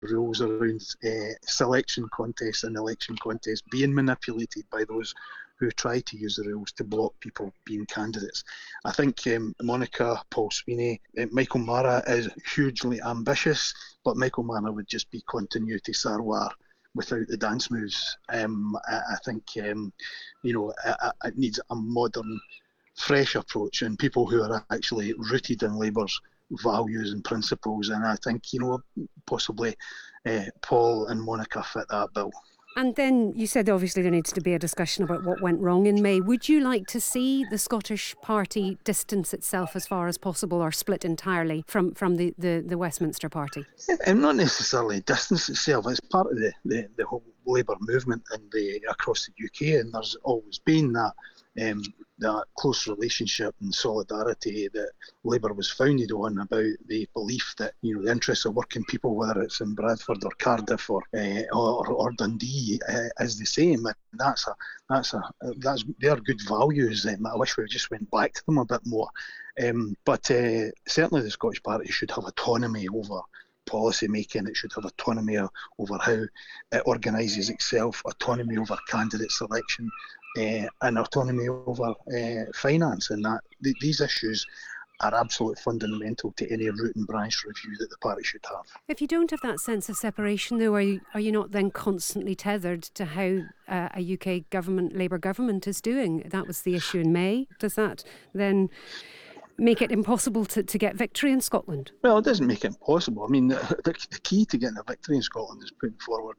rules around selection contests and election contests being manipulated by those who try to use the rules to block people being candidates. I think Monica, Paul Sweeney, Michael Mara is hugely ambitious, but Michael Mara would just be continuity Sarwar without the dance moves. I think it needs a modern, fresh approach and people who are actually rooted in Labour's values and principles. And I think, possibly Paul and Monica fit that bill. And then you said obviously there needs to be a discussion about what went wrong in May. Would you like to see the Scottish Party distance itself as far as possible or split entirely from the Westminster Party? And not necessarily distance itself. It's part of the whole Labour movement across the UK, and there's always been that close relationship and solidarity that Labour was founded on, about the belief that the interests of working people, whether it's in Bradford or Cardiff or Dundee, is the same. And they are good values. I wish we just went back to them a bit more. But certainly the Scottish Party should have autonomy over policy making. It should have autonomy over how it organises itself, autonomy over candidate selection, and autonomy over finance. And that these issues are absolutely fundamental to any root and branch review that the party should have. If you don't have that sense of separation, though, are you not then constantly tethered to how a UK government, Labour government, is doing? That was the issue in May. Does that then make it impossible to get victory in Scotland? Well, it doesn't make it impossible. I mean, the key to getting a victory in Scotland is putting forward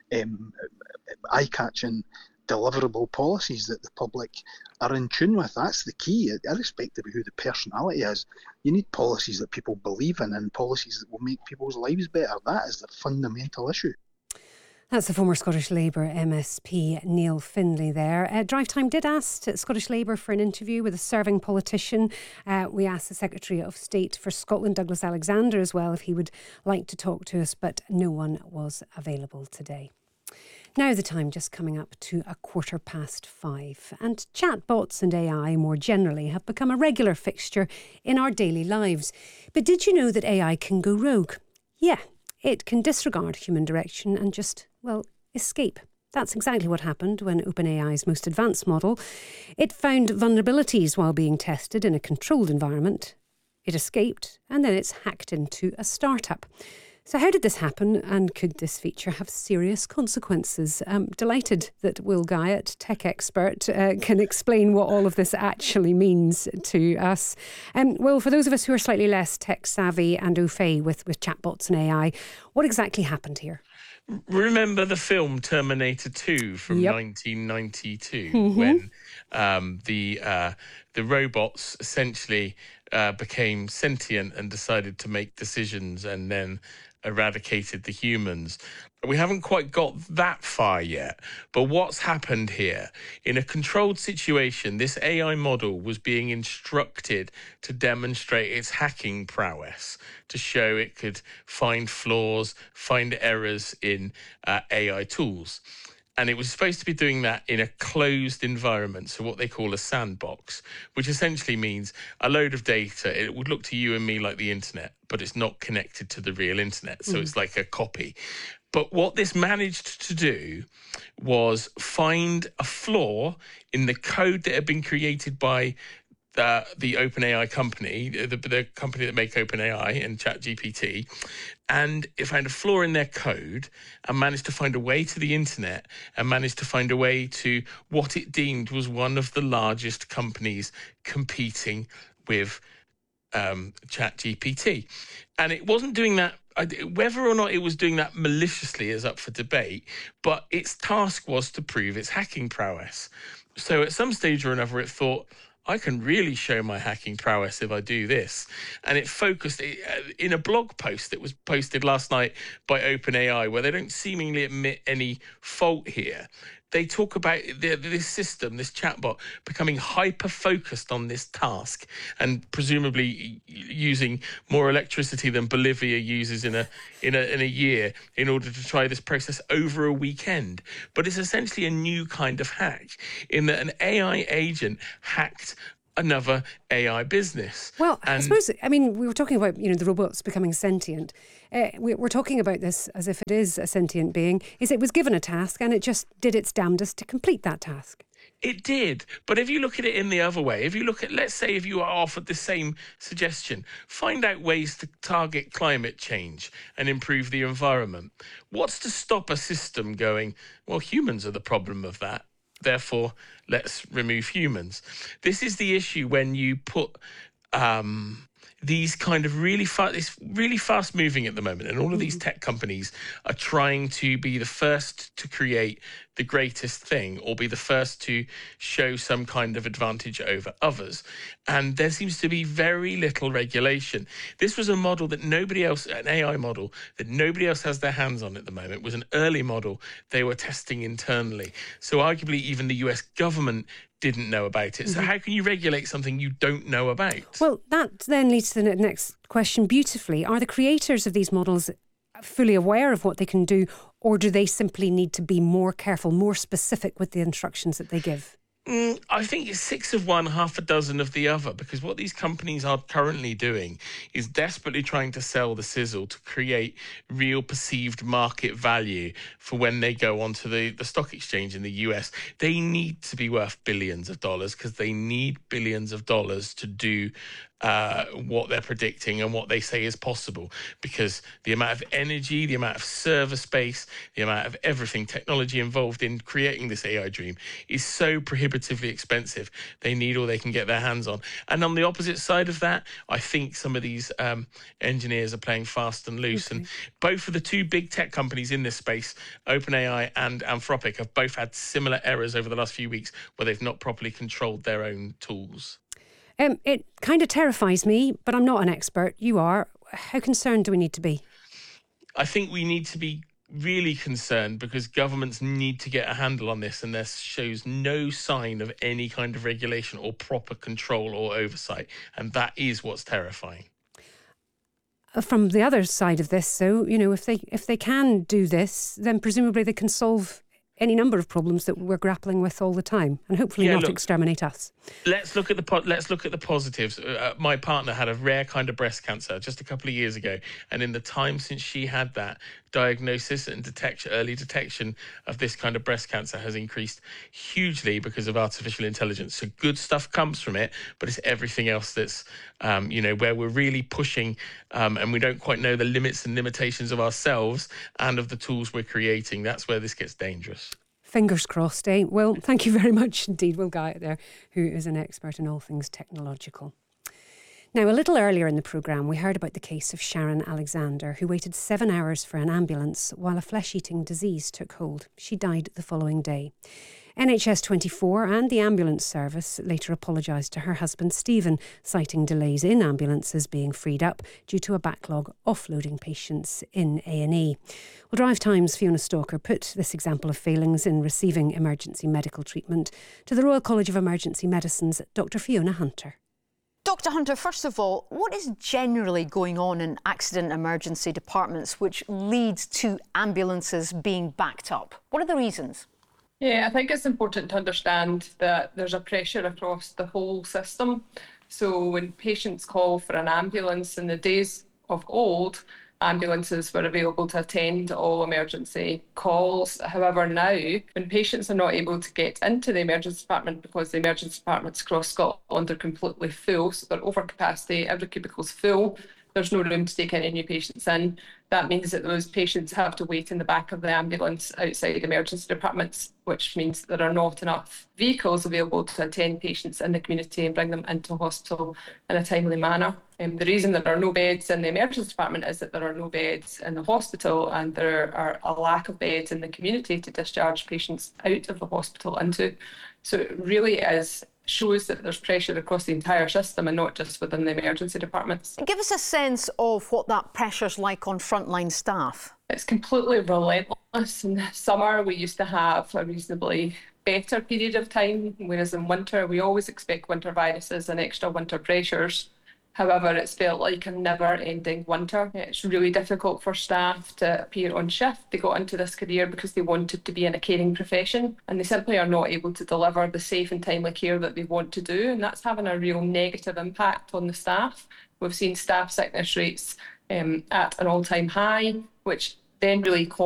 eye-catching, deliverable policies that the public are in tune with. That's the key, irrespective of who the personality is. You need policies that people believe in and policies that will make people's lives better. That is the fundamental issue. That's the former Scottish Labour MSP Neil Findlay there. Drive Time did ask Scottish Labour for an interview with a serving politician. We asked the Secretary of State for Scotland, Douglas Alexander, as well, if he would like to talk to us, but no one was available today. Now the time just coming up to 5:15, and chatbots and AI more generally have become a regular fixture in our daily lives. But did you know that AI can go rogue? Yeah, it can disregard human direction and just, escape. That's exactly what happened when OpenAI's most advanced model. It found vulnerabilities while being tested in a controlled environment. It escaped, and then it's hacked into a startup. So how did this happen, and could this feature have serious consequences? I'm delighted that Will Guyot, tech expert, can explain what all of this actually means to us. Will, for those of us who are slightly less tech savvy and au fait with chatbots and AI, what exactly happened here? Remember the film Terminator 2 from 1992, when the robots essentially became sentient and decided to make decisions and then eradicated the humans. We haven't quite got that far yet, but what's happened here? In a controlled situation, this AI model was being instructed to demonstrate its hacking prowess, to show it could find flaws, find errors in AI tools. And it was supposed to be doing that in a closed environment, so what they call a sandbox, which essentially means a load of data. It would look to you and me like the internet, but it's not connected to the real internet, so it's like a copy. But what this managed to do was find a flaw in the code that had been created by the OpenAI company, the company that make OpenAI and ChatGPT, and it found a flaw in their code and managed to find a way to the internet and managed to find a way to what it deemed was one of the largest companies competing with ChatGPT. And it wasn't doing that. Whether or not it was doing that maliciously is up for debate, but its task was to prove its hacking prowess. So at some stage or another, it thought, I can really show my hacking prowess if I do this. And it focused in a blog post that was posted last night by OpenAI, where they don't seemingly admit any fault here. They talk about this system, this chatbot, becoming hyper-focused on this task and presumably using more electricity than Bolivia uses in a year in order to try this process over a weekend. But it's essentially a new kind of hack in that an AI agent hacked another AI business. Well, I suppose, we were talking about, the robots becoming sentient. We're talking about this as if it is a sentient being. It was given a task and it just did its damnedest to complete that task. It did. But if you look at it in the other way, if you look at, let's say, if you are offered the same suggestion, find out ways to target climate change and improve the environment. What's to stop a system going, well, humans are the problem of that, therefore let's remove humans? This is the issue when you put these kind of it's really fast moving at the moment, and all of these tech companies are trying to be the first to create the greatest thing or be the first to show some kind of advantage over others. And there seems to be very little regulation. This was a model that nobody else, an AI model that nobody else has their hands on at the moment. It was an early model they were testing internally. So arguably even the US government didn't know about it. So how can you regulate something you don't know about? Well, that then leads to the next question beautifully. Are the creators of these models fully aware of what they can do, or do they simply need to be more careful, more specific with the instructions that they give? I think it's 6 of one, half a dozen of the other, because what these companies are currently doing is desperately trying to sell the sizzle to create real perceived market value for when they go onto the stock exchange in the US. They need to be worth billions of dollars because they need billions of dollars to do what they're predicting and what they say is possible, because the amount of energy, the amount of server space, the amount of everything, technology involved in creating this AI dream is so prohibitively expensive. They need all they can get their hands on. And on the opposite side of that, I think some of these engineers are playing fast and loose. Okay. And both of the two big tech companies in this space, OpenAI and Anthropic, have both had similar errors over the last few weeks where they've not properly controlled their own tools. It kind of terrifies me, but I'm not an expert. You are. How concerned do we need to be? I think we need to be really concerned because governments need to get a handle on this, and there shows no sign of any kind of regulation or proper control or oversight. And that is what's terrifying. From the other side of this, so, if they can do this, then presumably they can solve any number of problems that we're grappling with all the time, and hopefully not exterminate us. Let's look at the positives. My partner had a rare kind of breast cancer just a couple of years ago, and in the time since she had that, diagnosis and early detection of this kind of breast cancer has increased hugely because of artificial intelligence. So good stuff comes from it, but it's everything else that's where we're really pushing, and we don't quite know the limits and limitations of ourselves and of the tools we're creating. That's where this gets dangerous. Fingers crossed, eh? Well, thank you very much indeed, Will Guyatt there, who is an expert in all things technological. Now, a little earlier in the programme, we heard about the case of Sharon Alexander, who waited 7 hours for an ambulance while a flesh-eating disease took hold. She died the following day. NHS24 and the ambulance service later apologised to her husband Stephen, citing delays in ambulances being freed up due to a backlog offloading patients in A&E. Well, Drive Time's Fiona Stalker put this example of failings in receiving emergency medical treatment to the Royal College of Emergency Medicine's Dr Fiona Hunter. Dr Hunter, first of all, what is generally going on in accident emergency departments which leads to ambulances being backed up? What are the reasons? Yeah, I think it's important to understand that there's a pressure across the whole system. So when patients call for an ambulance in the days of old, ambulances were available to attend all emergency calls. However, now, when patients are not able to get into the emergency department because the emergency departments across Scotland are completely full, so they're over capacity, every cubicle's full, there's no room to take any new patients in. That means that those patients have to wait in the back of the ambulance outside emergency departments, which means there are not enough vehicles available to attend patients in the community and bring them into hospital in a timely manner. The reason there are no beds in the emergency department is that there are no beds in the hospital, and there are a lack of beds in the community to discharge patients out of the hospital into. So it really shows that there's pressure across the entire system and not just within the emergency departments. Give us a sense of what that pressure's like on frontline staff. It's completely relentless. In the summer, we used to have a reasonably better period of time, whereas in winter, we always expect winter viruses and extra winter pressures. However, it's felt like a never-ending winter. It's really difficult for staff to appear on shift. They got into this career because they wanted to be in a caring profession, and they simply are not able to deliver the safe and timely care that they want to do, and that's having a real negative impact on the staff. We've seen staff sickness rates at an all-time high, which then really